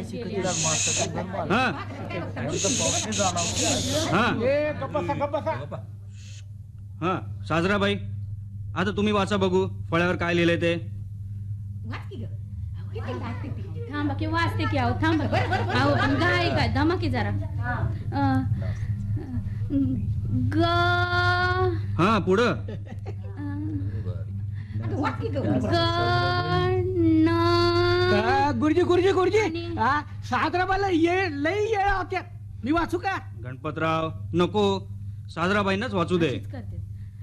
हा साजराबाई, आता तुम्ही वाचा बघू फळ्यावर काय लिहिलंय ते. थांबा की वाचते की आहो, थांबा आहो, गाय काय दमा की जरा. ग हा पुढं. गुरुजी गुरुजी गुरुजी साजराबाईला लई येळा होत्या. मी वाचू का? गणपतराव नको, साजराबाईंनाच वाचू दे.